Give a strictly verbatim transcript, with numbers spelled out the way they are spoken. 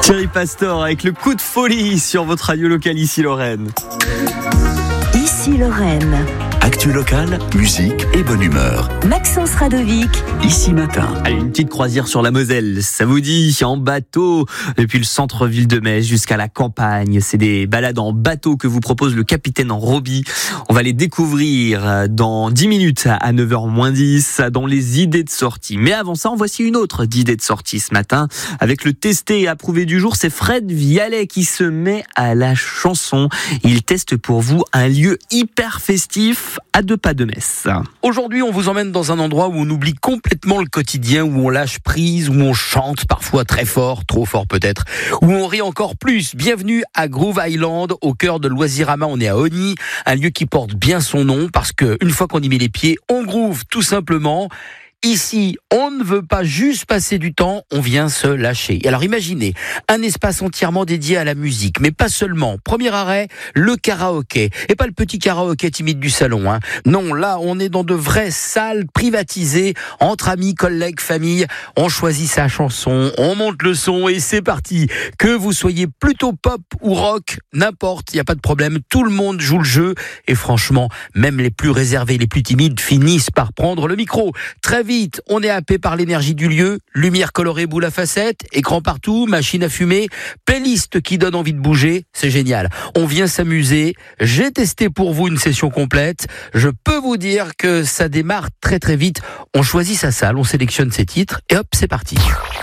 Thierry Pastor avec le coup de folie sur votre radio locale ici Lorraine. Ici Lorraine. Actu locale, musique et bonne humeur. Maxence Radovic. Ici matin. Allez, une petite croisière sur la Moselle, ça vous dit, en bateau, depuis le centre-ville de Metz jusqu'à la campagne. C'est des balades en bateau que vous propose le capitaine Roby. On va les découvrir dans dix minutes à neuf heures moins dix dans les idées de sortie. Mais avant ça, en voici une autre d'idées de sortie ce matin. Avec le testé et approuvé du jour, c'est Fred Vialet qui se met à la chanson. Il teste pour vous un lieu hyper festif à deux pas de Metz. Aujourd'hui, on vous emmène dans un endroit où on oublie complètement le quotidien, où on lâche prise, où on chante parfois très fort, trop fort peut-être, où on rit encore plus. Bienvenue à Groove Island, au cœur de Loisirama. On est à Ogny, un lieu qui porte bien son nom parce que une fois qu'on y met les pieds, on groove tout simplement. Ici, on ne veut pas juste passer du temps, on vient se lâcher. Alors imaginez, un espace entièrement dédié à la musique, mais pas seulement. Premier arrêt, le karaoké. Et pas le petit karaoké timide du salon. Hein. Non, là, on est dans de vraies salles privatisées, entre amis, collègues, famille. On choisit sa chanson, on monte le son et c'est parti. Que vous soyez plutôt pop ou rock, n'importe, il n'y a pas de problème. Tout le monde joue le jeu. Et franchement, même les plus réservés, les plus timides finissent par prendre le micro. Très vite. Vite, on est happé par l'énergie du lieu, lumière colorée boule à facettes, écran partout, machine à fumer, playlist qui donne envie de bouger, c'est génial. On vient s'amuser, j'ai testé pour vous une session complète, je peux vous dire que ça démarre très très vite, on choisit sa salle, on sélectionne ses titres et hop, c'est parti.